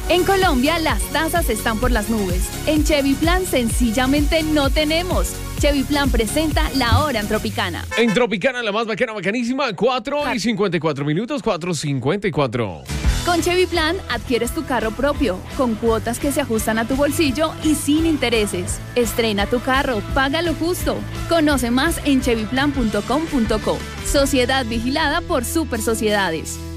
En Colombia, las tasas están por las nubes. En Chevy Plan, sencillamente no tenemos. Chevy Plan presenta La Hora en Tropicana. En Tropicana, la más bacana, bacanísima, 4:54, 4:54. Con Chevy Plan, adquieres tu carro propio, con cuotas que se ajustan a tu bolsillo y sin intereses. Estrena tu carro, págalo justo. Conoce más en chevyplan.com.co. Sociedad vigilada por Super Sociedades.